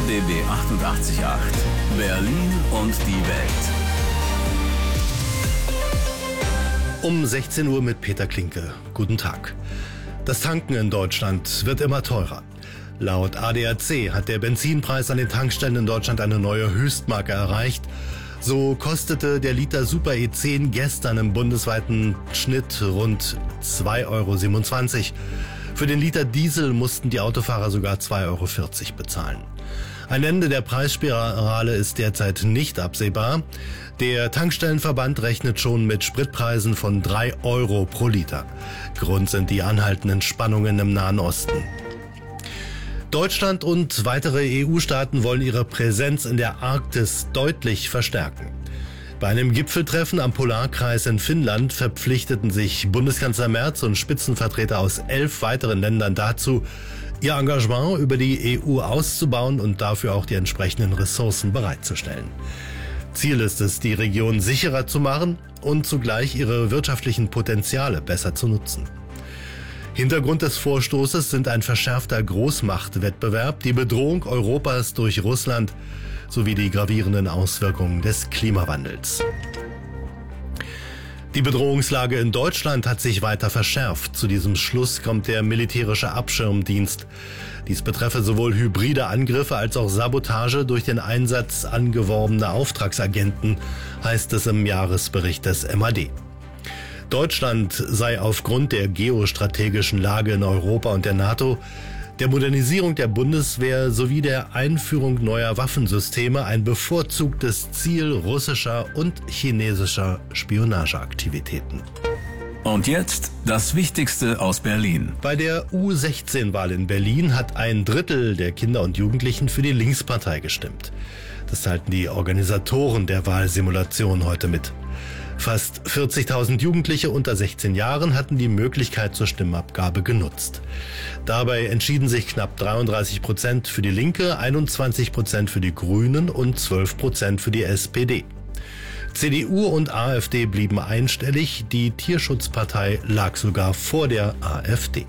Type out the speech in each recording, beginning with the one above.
RBB 88.8 Berlin und die Welt. Um 16 Uhr mit Peter Klinke. Guten Tag. Das Tanken in Deutschland wird immer teurer. Laut ADAC hat der Benzinpreis an den Tankstellen in Deutschland eine neue Höchstmarke erreicht. So kostete der Liter Super E10 gestern im bundesweiten Schnitt rund 2,27 €. Für den Liter Diesel mussten die Autofahrer sogar 2,40 € bezahlen. Ein Ende der Preisspirale ist derzeit nicht absehbar. Der Tankstellenverband rechnet schon mit Spritpreisen von 3 € pro Liter. Grund sind die anhaltenden Spannungen im Nahen Osten. Deutschland und weitere EU-Staaten wollen ihre Präsenz in der Arktis deutlich verstärken. Bei einem Gipfeltreffen am Polarkreis in Finnland verpflichteten sich Bundeskanzler Merz und Spitzenvertreter aus 11 weiteren Ländern dazu, ihr Engagement über die EU auszubauen und dafür auch die entsprechenden Ressourcen bereitzustellen. Ziel ist es, die Region sicherer zu machen und zugleich ihre wirtschaftlichen Potenziale besser zu nutzen. Hintergrund des Vorstoßes sind ein verschärfter Großmachtwettbewerb, die Bedrohung Europas durch Russland sowie die gravierenden Auswirkungen des Klimawandels. Die Bedrohungslage in Deutschland hat sich weiter verschärft. Zu diesem Schluss kommt der militärische Abschirmdienst. Dies betreffe sowohl hybride Angriffe als auch Sabotage durch den Einsatz angeworbener Auftragsagenten, heißt es im Jahresbericht des MAD. Deutschland sei aufgrund der geostrategischen Lage in Europa und der NATO, der Modernisierung der Bundeswehr sowie der Einführung neuer Waffensysteme ein bevorzugtes Ziel russischer und chinesischer Spionageaktivitäten. Und jetzt das Wichtigste aus Berlin. Bei der U16-Wahl in Berlin hat 1/3 der Kinder und Jugendlichen für die Linkspartei gestimmt. Das teilten die Organisatoren der Wahlsimulation heute mit. Fast 40.000 Jugendliche unter 16 Jahren hatten die Möglichkeit zur Stimmabgabe genutzt. Dabei entschieden sich knapp 33% für die Linke, 21% für die Grünen und 12% für die SPD. CDU und AfD blieben einstellig, die Tierschutzpartei lag sogar vor der AfD.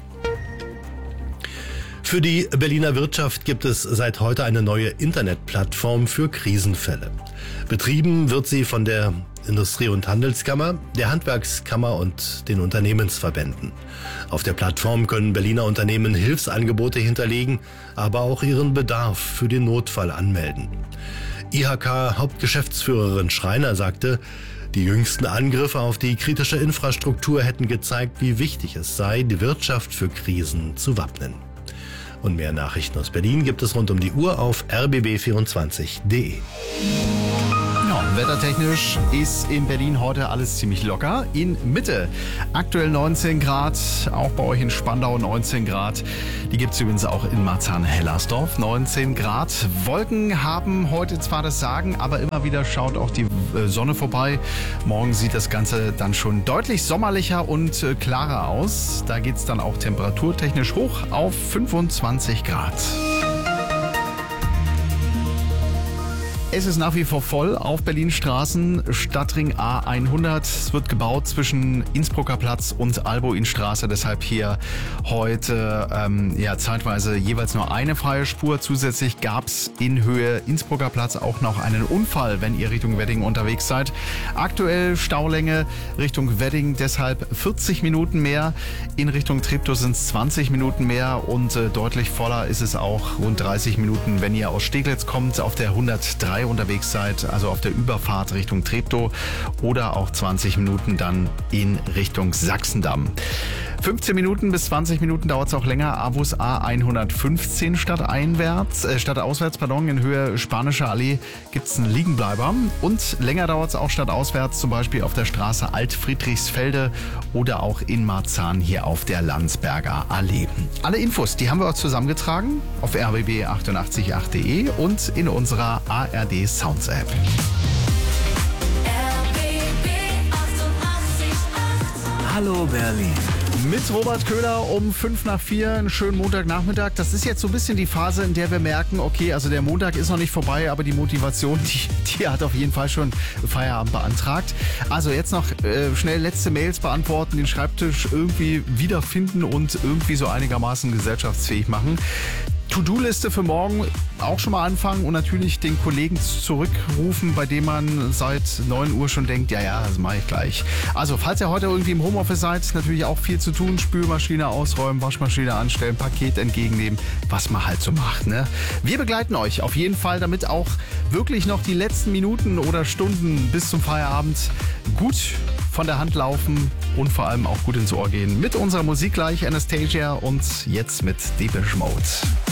Für die Berliner Wirtschaft gibt es seit heute eine neue Internetplattform für Krisenfälle. Betrieben wird sie von der Industrie- und Handelskammer, der Handwerkskammer und den Unternehmensverbänden. Auf der Plattform können Berliner Unternehmen Hilfsangebote hinterlegen, aber auch ihren Bedarf für den Notfall anmelden. IHK-Hauptgeschäftsführerin Schreiner sagte, die jüngsten Angriffe auf die kritische Infrastruktur hätten gezeigt, wie wichtig es sei, die Wirtschaft für Krisen zu wappnen. Und mehr Nachrichten aus Berlin gibt es rund um die Uhr auf rbb24.de. Ja, wettertechnisch ist in Berlin heute alles ziemlich locker. In Mitte aktuell 19 Grad, auch bei euch in Spandau 19 Grad. Die gibt es übrigens auch in Marzahn-Hellersdorf, 19 Grad. Wolken haben heute zwar das Sagen, aber immer wieder schaut auch die Sonne vorbei. Morgen sieht das Ganze dann schon deutlich sommerlicher und klarer aus. Da geht es dann auch temperaturtechnisch hoch auf 25 Grad. Es ist nach wie vor voll auf Berlin Straßen, Stadtring A100. Es wird gebaut zwischen Innsbrucker Platz und Alboinstraße. Deshalb hier heute zeitweise jeweils nur eine freie Spur. Zusätzlich gab es in Höhe Innsbrucker Platz auch noch einen Unfall, wenn ihr Richtung Wedding unterwegs seid. Aktuell Staulänge Richtung Wedding, deshalb 40 Minuten mehr. In Richtung Treptow sind es 20 Minuten mehr und deutlich voller ist es auch, rund 30 Minuten, wenn ihr aus Steglitz kommt, auf der 103 unterwegs seid, also auf der Überfahrt Richtung Treptow, oder auch 20 Minuten dann in Richtung Sachsendamm. 15 Minuten bis 20 Minuten dauert es auch länger. Avus A115 stadtauswärts, in Höhe Spanische Allee gibt es einen Liegenbleiber. Und länger dauert es auch stadtauswärts, zum Beispiel auf der Straße Alt-Friedrichsfelde oder auch in Marzahn hier auf der Landsberger Allee. Alle Infos, die haben wir auch zusammengetragen auf rbb888.de und in unserer ARD Sounds App. Hallo Berlin. Mit Robert Köhler um 3:55, einen schönen Montagnachmittag. Das ist jetzt so ein bisschen die Phase, in der wir merken, okay, also der Montag ist noch nicht vorbei, aber die Motivation, die hat auf jeden Fall schon Feierabend beantragt. Also jetzt noch schnell letzte Mails beantworten, den Schreibtisch irgendwie wiederfinden und irgendwie so einigermaßen gesellschaftsfähig machen. To-Do-Liste für morgen auch schon mal anfangen und natürlich den Kollegen zurückrufen, bei dem man seit 9 Uhr schon denkt, ja, das mache ich gleich. Also, falls ihr heute irgendwie im Homeoffice seid, natürlich auch viel zu tun. Spülmaschine ausräumen, Waschmaschine anstellen, Paket entgegennehmen, was man halt so macht, ne? Wir begleiten euch auf jeden Fall, damit auch wirklich noch die letzten Minuten oder Stunden bis zum Feierabend gut von der Hand laufen und vor allem auch gut ins Ohr gehen. Mit unserer Musik gleich, Anastasia, und jetzt mit Depeche Mode.